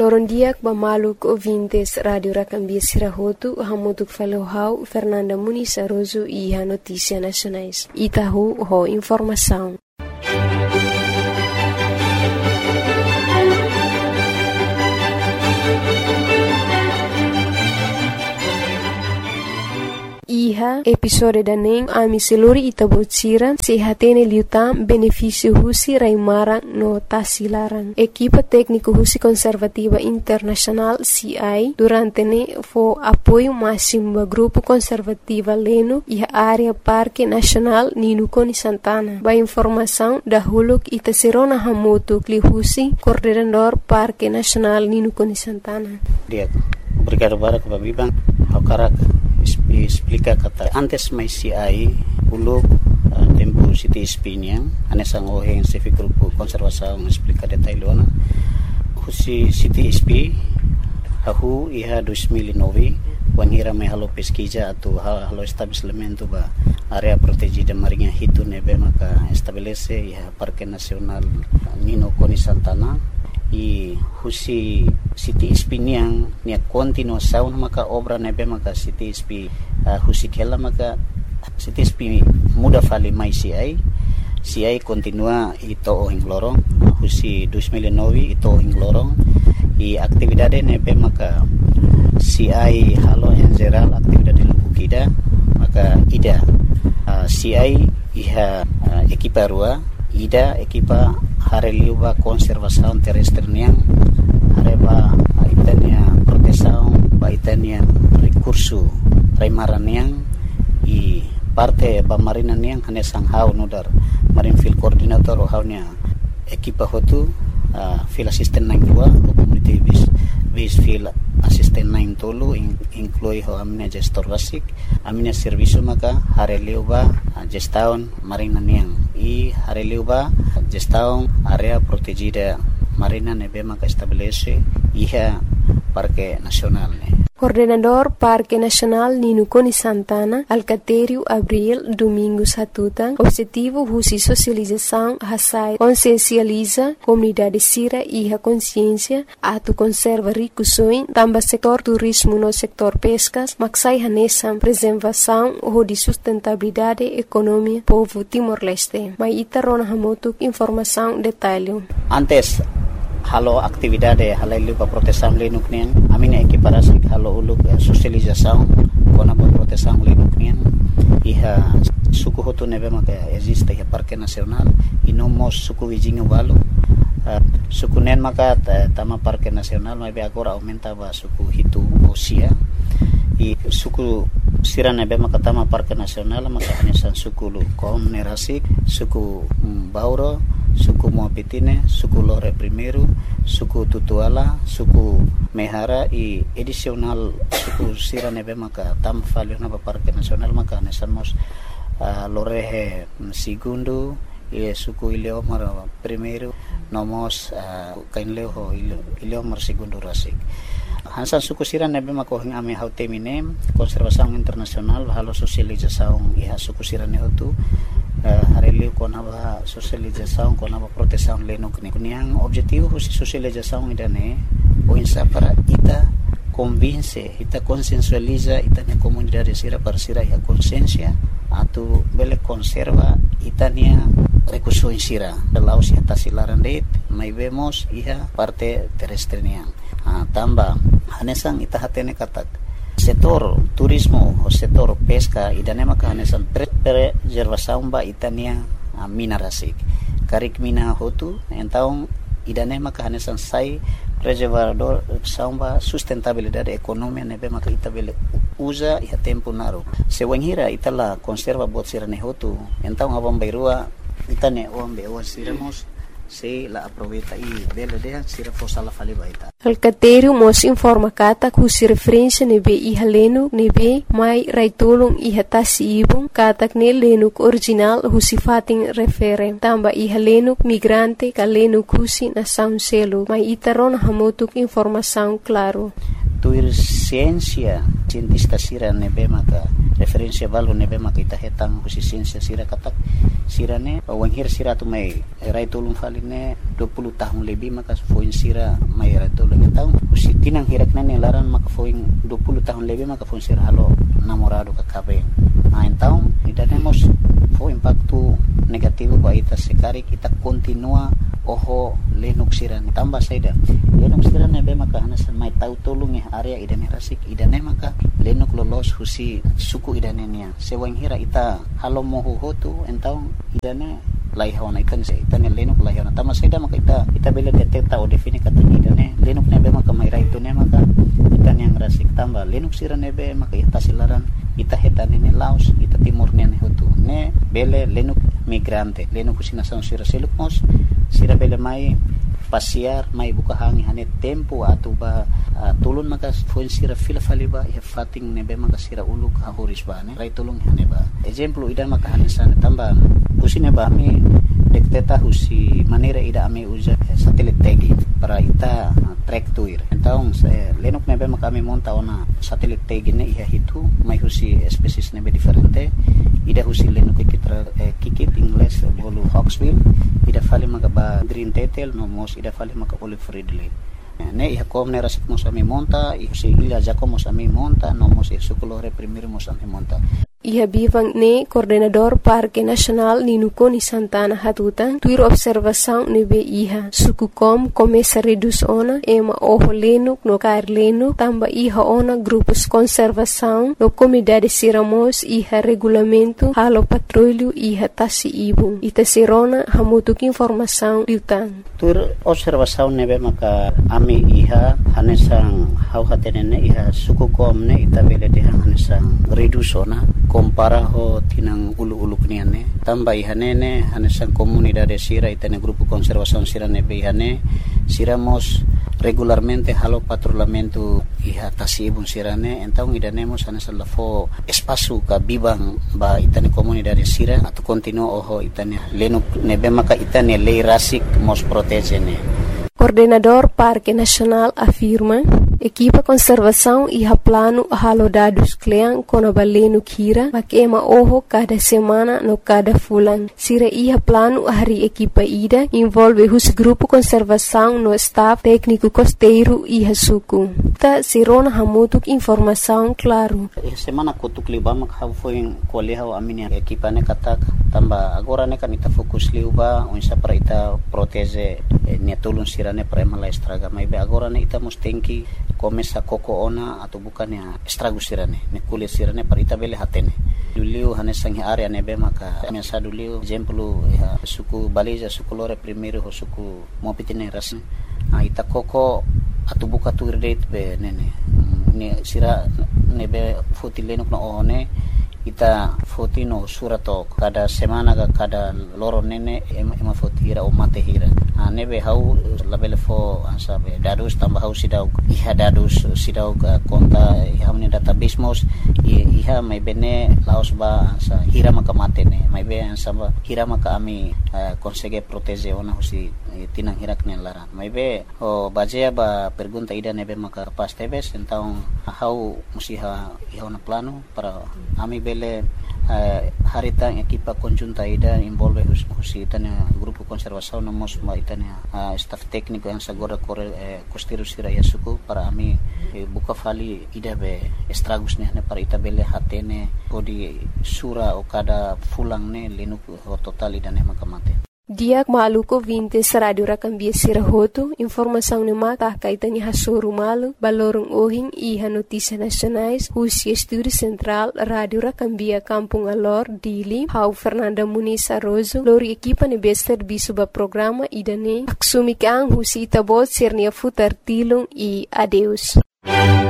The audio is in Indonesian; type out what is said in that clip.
Lorondiak Bamaluk ouvintes Radio Rakambia Sirahotu, Hamutuk Falohau, Fernanda Muniz Aroso e a Notícia Nacionais. Itahu ho informação. Iha episode daning ami seluri itabotsira sehatene liutam benefício husi raimarang no tasilarang. Equipa técnico husi conservativa internacional CI durante ne fo apoio máximo ba grupo conservativa leno iha área Parque Nacional Ninukoni Santana. Ba informação da huluk itaserona hamotu kli husi coordenador Parque Nacional Ninukoni Santana. Obrigado para Bibang. Hakarak explica kata antes mais CI uluk tempo City Spiniang anesang oheng sefi grupo konservasaung explica detailona husi City SP ahu iha 2009 wanhira mai halo pesquisa atau halo estabelecimento ba area protegida marinha hitu nebe maka estabelece iha Parque Nacional Ninukoni Santana i husi City Spiniang nia continuação maka obra nebe maka City SP husi kela maka City SP muda fali mai CI continua ito ohing lorong husi 2009 ito ohing lorong i aktividade nebe maka CI halo yang geral aktividade lubukida maka ida CI iha ekipa rua ida ekipa hareliuba konservasaun terrestre niang hareba itania protesaun ba itania recurso raimaran niang i parte ba marina niang hanesang hau nudar marin field coordinator o haunya ekipa hotu field assistant 92 community base field assistant 9 tolu inclui ho amina gestor basic amina servicio maka hareliuba gestaun marina niang i hareliuba gestaun area protegida marina nebe maka estabelece iha Parque Nacional ne. Coordenador Parque Nacional Ninukoni Santana, Alcatério Abril Domingos Hatuta, objetivo husi socialização hasai consciencializa comunidade sira e a consciência atu conserva ricusoin tamba setor turismo no setor pescas maksai hanesam preservação ou de sustentabilidade economia povo Timor-Leste. Mai itarona hamotuk informação detalhe. Antes halo aktividade halailu pa protesam linuk nian amina ekiparasi halo uluk sosialização kona pa protesam linuk nian iha suku hotu nebe maka existe iha Parque Nacional inomos suku wijingu walu suku nen maka tama Parque Nacional mai be agora aumenta ba suku hitu osia i suku sira nebe maka tama Parque Nacional maka hanesan suku lu konerasik suku Bauro suku Moapitine, suku Lore Primeiro, suku Tutuala, suku Mehara i edisional suku sira nebe maka tam falio na Parque Nacional maka nesamos Lorehe Segundo e suku Ileomar Primeiro nomos kainleo Ileomar Segundo rasik. Hansan suku sira nebe maka hing ame hautemine konservasaung internasional halo sosializasaung iha suku sira nehotu hareliu konaba sosializasaung konaba protesaung lenuk ni kuniang objetivo husi sosializasaung idane oinsa para ita convince ita consensualiza ita ne comunidade sira para sira ya consciência atu bele conserva itania recurso sira laos ya tasilaran det mai vemos iha parte terrestre niang tamba hanesang ita hatene katak setor turismo o setor pesca idane maka hanesan preservasaung ba itania mina rasik karik mina hotu entaung idane maka hanesan sai preservador saumba sustentabilidade economia nebe maka ita bele usa iha tempo naru sewanghira itala conserva bot sirane hotu entaung abang bairua itane ombe o siramos se la aproveita e dele de sira fosala fali baita. Alcatério mos informa kata husi referência nebe iha lenuk nebe mai raitulung iha tasi ibung katak ne lenuk original husi fating refere tamba iha lenuk migrante ka lenuk husi na sound selo mai itaron hamotuk informação claro. tuir sientista sira nebe maka referensia balu nebe maka ita hetang husi siensia sira katak sira ne wanghir sira tu mai rai tolong faline 20 tahun lebih maka foin sira mai rai tolong tahun husi tinang hirak nane laran maka foin 20 tahun lebih maka foin sira halo namorado ka kabe então idanemos fo impacto negativo ba ita sekari kita continua oho lenuk sira tambah saida lenuk sira nebe maka hanasan mai tau tolong area idane rasik idane maka lenuk lolos husi suku idane nia sewang hira ita halo mohu hotu entau idane lai hawana itan lenuk lai hawana tama saida maka ita bela deteta o defini kata idane lenuk nebe maka mai rai tune maka itan yang rasik tambah lenuk sira nebe maka ita silaran ita hetane ne laos ita timur ne hotu ne bele lenuk migrante lenuk husina sang sira seluk mos sira bele mai pasiar mai buka hangi hane tempo atau ba tulun maka fuel sira fila faliba ya fating nebe maka sira uluk hahuris ba ne rai tulung hane ba example ida maka hane sana tamba usine ba mi dekteta husi manera ida ame usa satelit tagi para ita track tuir então lenuk nebe maka ame monta ona satelit tagi ne ia hitu mai husi species nebe diferente ida husi lenuk kikit ingles bolu hawksbill ida fali maka ba green tetel no mos ida fali maka olive ridley ne iha kom ne rasik mos ami monta iha si ila jako mos ami monta no mos sukulore primir mos ami monta Iha bivang ne coordenador Parque Nacional Ninuko ni Santana Hatuta tuir observação nebe iha suku kom começa reduz ona ema oho lenuk no kair lenuk tamba iha ona grupos conservação no comunidade siramos iha regulamento halo patrulho iha tasi ibu ita sirona hamutuk informação liutan tuir observação nebe maka ami iha hanesang hau hatenene iha suku kom ne ita bele de hanesang reduz ona compara ho tinang ulu-ulu kniane tamba ihanene hanesan comunidade sira itane grupo conservação sira nebe ihane siramos regularmente halo patrulhamento iha tasibun sirane então idanemos hanesan lafo espaço ka bibang ba itane comunidade sira atau continuo oho itane lenuk nebe maka itane lei rasik mos protegene. Coordenador Parque Nacional afirma equipa conservação iha plano halo dados kleang kona balenu kira makema oho cada semana no cada fulan sira iha plano hari equipa ida envolve hus grupo conservação no staff técnico costeiro iha suku ta sirona hamutuk informação claro semana kutuk libam hau foi koleha amini equipa ne katak tamba agora ne kan ita fokus liuba onsa para ita protege ne tulun sira ne prema la estraga mai be agora ne ita mustenki começa koko ona atau bukan ya estrago sirane ne kulit sirane parita bele hatene duliu hanesang area nebe maka biasa duliu exemplo ya suku baliza suku lore primeiro ho suku mopitine rasne ita koko atau buka tu date be nene ne sira nebe fotilenuk no one ita fotino surato kada semana kada loro nene ema fotira o mate hira nebe hau labele fo ansabe dadus tambah hau sidau iha dadus sidau konta iha meni database mos iha mai bene laos ba sa hira maka mate ne mai be ansaba hira maka ami consegue protege ona husi tinang hirak ne laran mai be o bajea ba pergunta ida nebe maka pas tebes então hau musiha iha ona plano para ami bele harita equipa conjunta ida envolve husi itania grupo conservação no mos ma itania staff técnico yang sagora costeiro sira yasuku para ami buka fali ida be estragos ne para ita bele hatene podi sura o kada fulang ne lenuk ho total ida ne makamate Diak maluko 20 radio rakambia sirahoto informação ne mata kaitani hasuru malu balorong ohing iha notícia nacionais husi estúdio central radio rakambia Kampung Alor Dili hau Fernanda Muniz Arrozo lori equipa ne bester bisuba programa idane aksumi kang husi itabot sirnia futar tilung I adeus